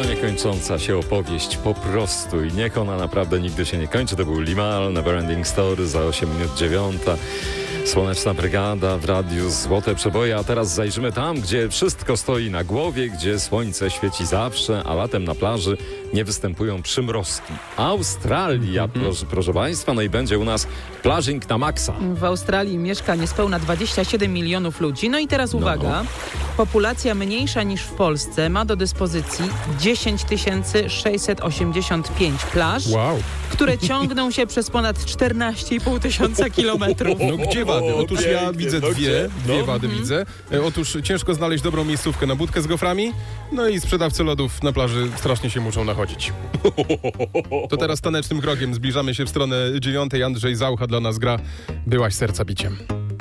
Niekończąca się opowieść po prostu i niech ona naprawdę nigdy się nie kończy. To był Limahl, Neverending Story za 8 minut 9. Słoneczna Brygada w radiu Złote Przeboje, a teraz zajrzymy tam, gdzie wszystko stoi na głowie, gdzie słońce świeci zawsze, a latem na plaży nie występują przymrozki. Australia, proszę Państwa, no i będzie u nas plażing na maksa. W Australii mieszka niespełna 27 milionów ludzi. No i teraz uwaga, populacja mniejsza niż w Polsce ma do dyspozycji 10 685 plaż, które ciągną się przez ponad 14,5 tysiąca kilometrów. No gdzie wady? Otóż ja widzę dwie wady widzę. Otóż ciężko znaleźć dobrą miejscówkę na budkę z goframi, no i sprzedawcy lodów na plaży strasznie się muszą nachodzić. To teraz tanecznym krokiem zbliżamy się w stronę 9. Andrzej Zaucha dla nas gra Byłaś serca biciem.